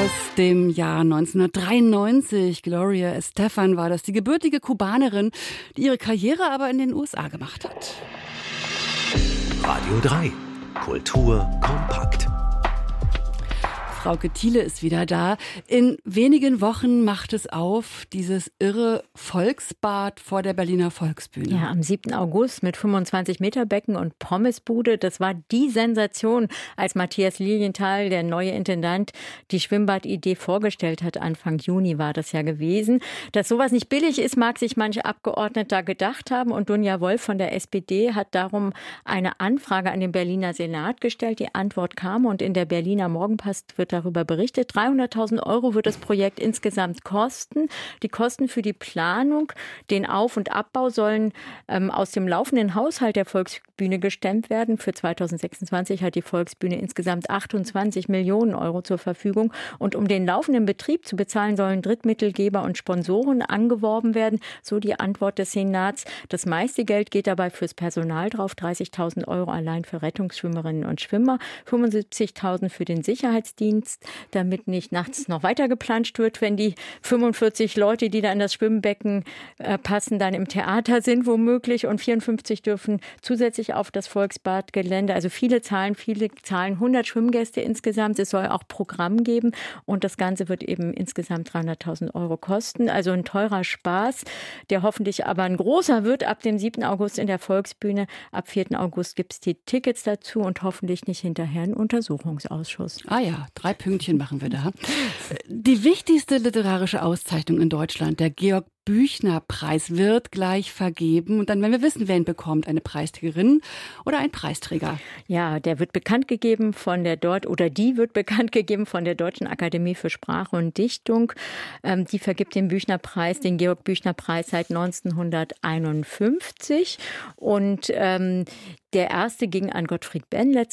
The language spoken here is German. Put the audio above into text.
aus dem Jahr 1993. Gloria Estefan war das, die gebürtige Kubanerin, die ihre Karriere aber in den USA gemacht hat. Radio 3. Kultur kompakt. Frauke Thiele ist wieder da. In wenigen Wochen macht es auf, dieses irre Volksbad vor der Berliner Volksbühne. Ja, am 7. August mit 25 Meter Becken und Pommesbude. Das war die Sensation, als Matthias Lilienthal, der neue Intendant, die Schwimmbadidee vorgestellt hat. Anfang Juni war das ja gewesen. Dass sowas nicht billig ist, mag sich manche Abgeordnete gedacht haben. Und Dunja Wolf von der SPD hat darum eine Anfrage an den Berliner Senat gestellt. Die Antwort kam und in der Berliner Morgenpost wird darüber berichtet. 300.000 € wird das Projekt insgesamt kosten. Die Kosten für die Planung, den Auf- und Abbau sollen aus dem laufenden Haushalt der Volksbühne gestemmt werden. Für 2026 hat die Volksbühne insgesamt 28 Millionen € zur Verfügung. Und um den laufenden Betrieb zu bezahlen, sollen Drittmittelgeber und Sponsoren angeworben werden. So die Antwort des Senats. Das meiste Geld geht dabei fürs Personal drauf. 30.000 € allein für Rettungsschwimmerinnen und Schwimmer. 75.000 für den Sicherheitsdienst, damit nicht nachts noch weiter geplanscht wird, wenn die 45 Leute, die da in das Schwimmbecken passen, dann im Theater sind womöglich, und 54 dürfen zusätzlich auf das Volksbadgelände. Also viele zahlen 100 Schwimmgäste insgesamt. Es soll auch Programm geben und das Ganze wird eben insgesamt 300.000 € kosten. Also ein teurer Spaß, der hoffentlich aber ein großer wird ab dem 7. August in der Volksbühne. Ab 4. August gibt es die Tickets dazu und hoffentlich nicht hinterher einen Untersuchungsausschuss. Ah ja, 3 Pünktchen machen wir da. Die wichtigste literarische Auszeichnung in Deutschland, der Georg-Büchner-Preis, wird gleich vergeben. Und dann werden wir wissen, wer ihn bekommt, eine Preisträgerin oder ein Preisträger. Ja, der wird bekannt gegeben von der die wird bekannt gegeben von der Deutschen Akademie für Sprache und Dichtung. Die vergibt den Büchner-Preis, den Georg-Büchner-Preis seit 1951. Und der erste ging an Gottfried Benn